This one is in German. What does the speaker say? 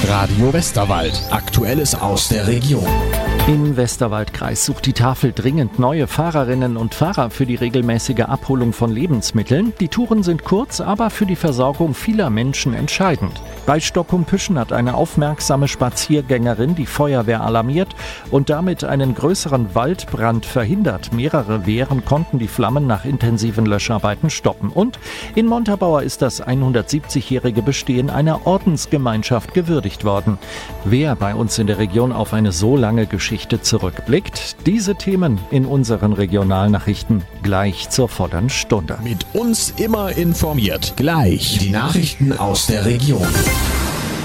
Radio Westerwald. Aktuelles aus der Region. Im Westerwaldkreis sucht die Tafel dringend neue Fahrerinnen und Fahrer für die regelmäßige Abholung von Lebensmitteln. Die Touren sind kurz, aber für die Versorgung vieler Menschen entscheidend. Bei Stockhumpüschen hat eine aufmerksame Spaziergängerin die Feuerwehr alarmiert und damit einen größeren Waldbrand verhindert. Mehrere Wehren konnten die Flammen nach intensiven Löscharbeiten stoppen. Und in Montabaur ist das 170-jährige Bestehen einer Ordensgemeinschaft gewürdigt worden. Wer bei uns in der Region auf eine so lange Geschichte zurückblickt, diese Themen in unseren Regionalnachrichten gleich zur vollen Stunde. Mit uns immer informiert. Gleich die Nachrichten aus der Region.